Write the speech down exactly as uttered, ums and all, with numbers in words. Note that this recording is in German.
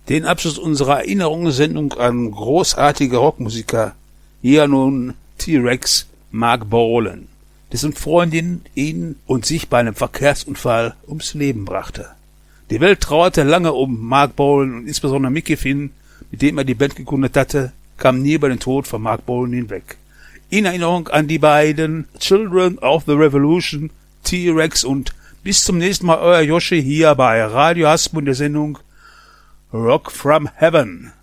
Den Abschluss unserer Erinnerungssendung an großartige Rockmusiker. Hier nun T-Rex Marc Bolan, dessen Freundin ihn und sich bei einem Verkehrsunfall ums Leben brachte. Die Welt trauerte lange um Marc Bolan und insbesondere Mickey Finn, mit dem er die Band gegründet hatte, kam nie über den Tod von Marc Bolan hinweg. In Erinnerung an die beiden Children of the Revolution, T-Rex, und bis zum nächsten Mal euer Yoshi hier bei Radio Hasbro in der Sendung Rock from Heaven.